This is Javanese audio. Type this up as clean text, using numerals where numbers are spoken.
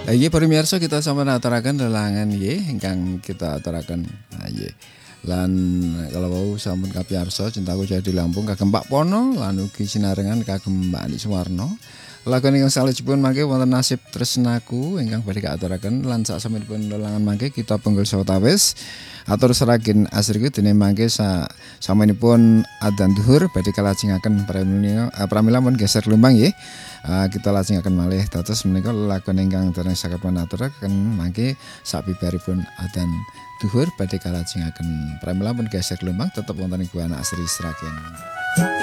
Nggih pamirsa kita sampun aturaken lelangan nggih ingkang kita aturaken. Nggih. Lan kalau wau sampun kapiyarsa cintaku jadi Lampung kagem Pak Pono lan ugi sinarengan kagem Mbak Ani Suwarno. Lagu ingkang salejipun mangke wonten nasib tresnaku ingkang badhe kaaturaken lan sak sampun lelangan mangke kita penggul sawetawis atur seragen asriku dene mangke samanipun adzan zuhur badhe kalajengaken pramila mun geser lumbang nggih. Kita lajengaken malih dados menika lagu ingkang dereng saged menaturaken mangke sabibaripun adzan zuhur badhe kalajengaken pramila mun geser lumbang tetep wonten ing Guana Asri Sragen.